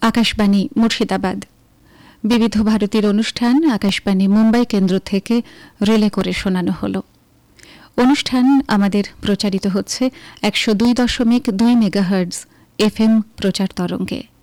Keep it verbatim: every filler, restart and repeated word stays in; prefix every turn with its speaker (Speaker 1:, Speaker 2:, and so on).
Speaker 1: আকাশবাণী মুর্শিদাবাদ। বিবিধ ভারতীর অনুষ্ঠান আকাশবাণী মুম্বাই কেন্দ্র থেকে রিলে করে শোনানো হল। অনুষ্ঠান আমাদের প্রচারিত হচ্ছে একশো দুই দশমিক দুই মেগাহার্টজ এফ এম প্রচার তরঙ্গে।